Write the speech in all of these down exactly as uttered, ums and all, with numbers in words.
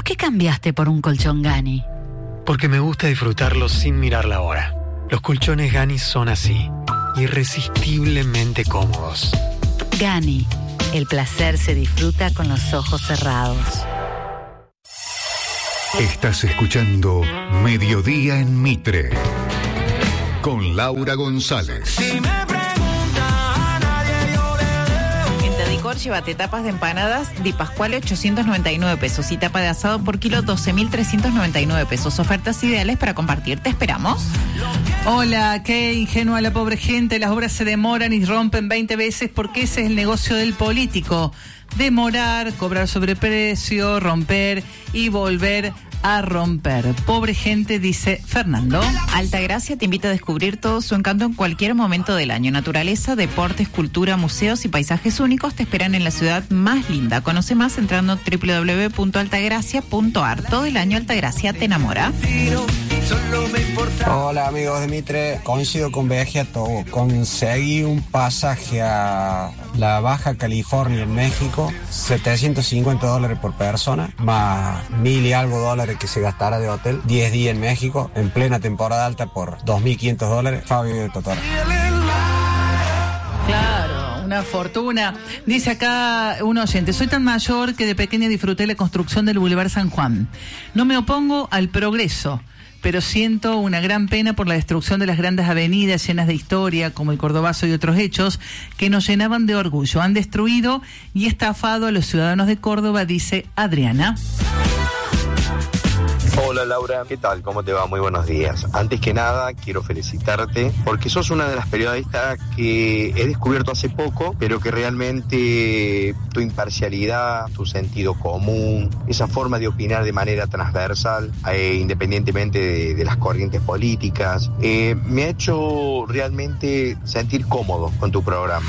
qué cambiaste por un colchón Gani? Porque me gusta disfrutarlo sin mirar la hora. Los colchones Gani son así, irresistiblemente cómodos. Gani, el placer se disfruta con los ojos cerrados. Estás escuchando Mediodía en Mitre con Laura González. Si me pregunta a nadie, yo le dejo. En Tadicor, llévate tapas de empanadas Di Pascuale ochocientos noventa y nueve pesos y tapa de asado por kilo doce mil trescientos noventa y nueve pesos. Ofertas ideales para compartir. ¿Te esperamos? Hola, qué ingenua la pobre gente. Las obras se demoran y rompen veinte veces porque ese es el negocio del político. Demorar, cobrar sobreprecio, romper y volver a romper. Pobre gente, dice Fernando. Altagracia te invita a descubrir todo su encanto en cualquier momento del año. Naturaleza, deportes, cultura, museos y paisajes únicos te esperan en la ciudad más linda. Conoce más entrando a doble u doble u doble u punto altagracia punto a r. Todo el año Altagracia te enamora. Hola amigos de Mitre, coincido con Vegeto. Conseguí un pasaje a la Baja California en México, setecientos cincuenta dólares por persona, más mil y algo dólares que se gastará de hotel, diez días en México, en plena temporada alta por dos mil quinientos dólares. Fabio de Totora. Claro, una fortuna. Dice acá un oyente, soy tan mayor que de pequeña disfruté la construcción del Boulevard San Juan. No me opongo al progreso, pero siento una gran pena por la destrucción de las grandes avenidas llenas de historia, como el Cordobazo y otros hechos, que nos llenaban de orgullo. Han destruido y estafado a los ciudadanos de Córdoba, dice Adriana. Hola Laura, ¿qué tal? ¿Cómo te va? Muy buenos días. Antes que nada, quiero felicitarte porque sos una de las periodistas que he descubierto hace poco, pero que realmente tu imparcialidad, tu sentido común, esa forma de opinar de manera transversal, eh, independientemente de, de las corrientes políticas, eh, me ha hecho realmente sentir cómodo con tu programa.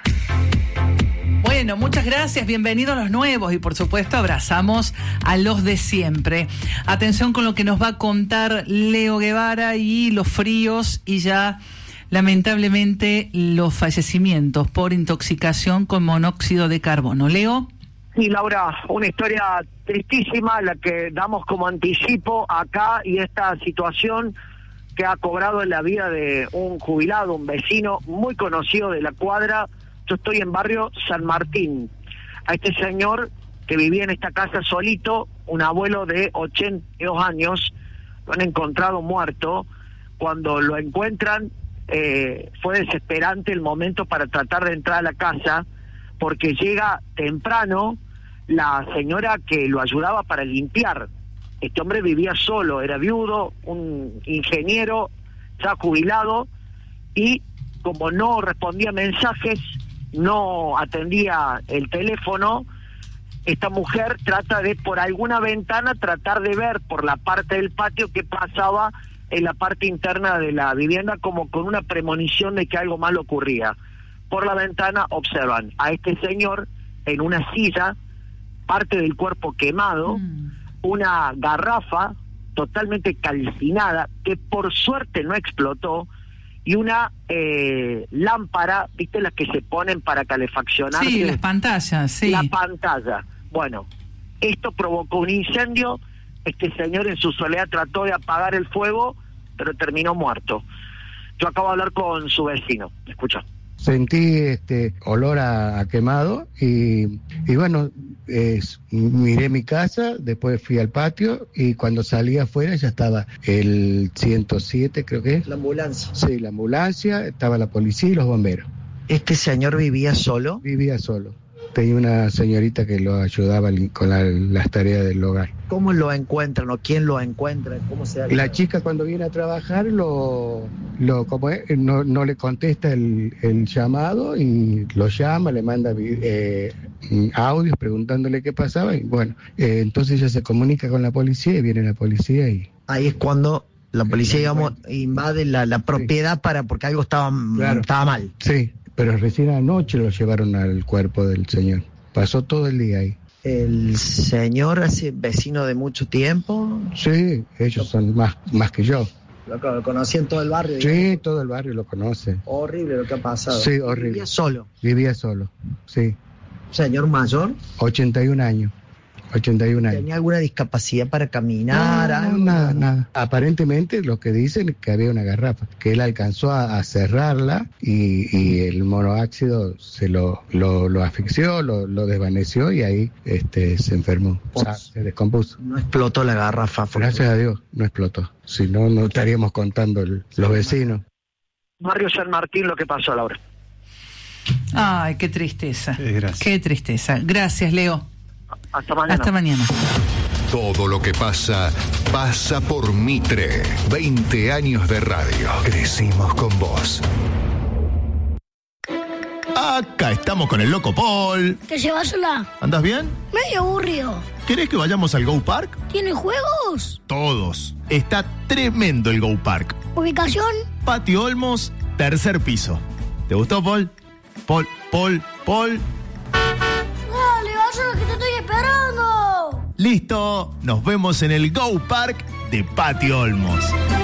Bueno, muchas gracias, bienvenidos los nuevos y por supuesto abrazamos a los de siempre. Atención con lo que nos va a contar Leo Guevara y los fríos y ya lamentablemente los fallecimientos por intoxicación con monóxido de carbono. Leo. Sí, Laura, una historia tristísima la que damos como anticipo acá y esta situación que ha cobrado en la vida de un jubilado, un vecino muy conocido de la cuadra. Yo estoy en barrio San Martín. A este señor que vivía en esta casa solito, un abuelo de ochenta y dos años, lo han encontrado muerto. Cuando lo encuentran, eh, fue desesperante el momento para tratar de entrar a la casa, porque llega temprano la señora que lo ayudaba para limpiar. Este hombre vivía solo, era viudo, un ingeniero ya jubilado, y como no respondía mensajes, no atendía el teléfono, esta mujer trata de por alguna ventana tratar de ver por la parte del patio qué pasaba en la parte interna de la vivienda, como con una premonición de que algo mal ocurría. Por la ventana observan a este señor en una silla, parte del cuerpo quemado, mm. una garrafa totalmente calcinada que por suerte no explotó, y una eh, lámpara, ¿viste? Las que se ponen para calefaccionar. Sí, las pantallas, sí. La pantalla. Bueno, esto provocó un incendio. Este señor en su soledad trató de apagar el fuego, pero terminó muerto. Yo acabo de hablar con su vecino. Escucha. Sentí este olor a, a quemado y, y bueno, eh, miré mi casa, después fui al patio y cuando salí afuera ya estaba el ciento siete, creo que es. La ambulancia. Sí, la ambulancia, estaba la policía y los bomberos. ¿Este señor vivía solo? Vivía solo. Tenía una señorita que lo ayudaba con la, las tareas del hogar. ¿Cómo lo encuentran o quién lo encuentra? ¿Cómo se da? La chica cuando viene a trabajar lo, lo como es, no, no le contesta el, el llamado y lo llama, le manda eh, audios preguntándole qué pasaba y bueno, eh, entonces ella se comunica con la policía y viene la policía y... Ahí es cuando la policía, digamos, invade la, la propiedad sí. para porque algo estaba, claro. estaba mal. Sí. Pero recién anoche lo llevaron al cuerpo del señor. Pasó todo el día ahí. ¿El señor es vecino de mucho tiempo? Sí, ellos son más, más que yo. ¿Lo, lo conocían todo el barrio? Sí, digamos? Todo el barrio lo conoce. Horrible lo que ha pasado. Sí, horrible. ¿Vivía solo? Vivía solo, sí. ¿Señor mayor? ochenta y un años. ochenta y un años. ¿Tenía alguna discapacidad para caminar? No, algo? nada, nada. Aparentemente lo que dicen es que había una garrafa, que él alcanzó a, a cerrarla y, y el monoácido se lo, lo, lo asfixió, lo, lo desvaneció y ahí este, se enfermó, o sea, se descompuso. No explotó la garrafa. Gracias a Dios, no explotó. Si no, no estaríamos contando el, los vecinos. Barrio San Martín, lo que pasó, Laura. Ay, qué tristeza. Sí, gracias. Qué tristeza. Gracias, Leo. Hasta mañana. Hasta mañana. Todo lo que pasa, pasa por Mitre. veinte años de radio. Crecimos con vos. Acá estamos con el Loco Paul. ¿Te llevásela? ¿Andás bien? Medio aburrido. ¿Querés que vayamos al Go Park? ¿Tiene juegos? Todos. Está tremendo el Go Park. ¿Ubicación? Patio Olmos, tercer piso. ¿Te gustó, Paul? Paul, Paul, Paul. Dale, vaya que te estoy esperando. Listo. Nos vemos en el Go Park de Patio Olmos.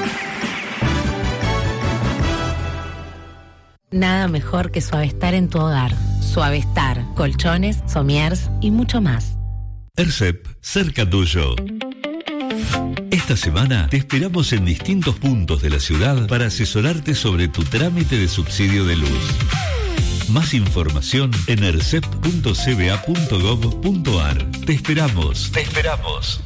Nada mejor que Suavestar en tu hogar. Suavestar, colchones, somiers y mucho más. ERCEP, cerca tuyo. Esta semana te esperamos en distintos puntos de la ciudad para asesorarte sobre tu trámite de subsidio de luz. Más información en ercep punto c b a punto gov punto a r. Te esperamos. Te esperamos.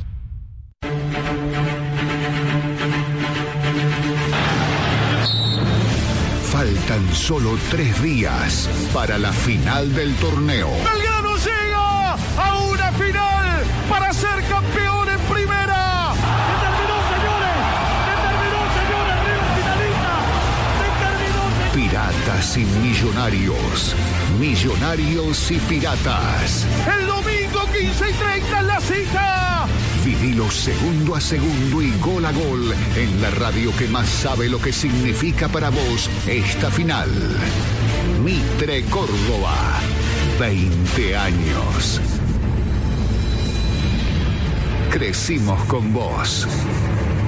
Faltan solo tres días para la final del torneo. Belgrano llega a una final para ser campeón en primera. Se terminó, señores. Se terminó, señores. River finalista. Se terminó, señores. Piratas y millonarios. Millonarios y piratas. El domingo quince y treinta en la cita. Vivilo segundo a segundo y gol a gol en la radio que más sabe lo que significa para vos esta final. Mitre Córdoba, veinte años. Crecimos con vos.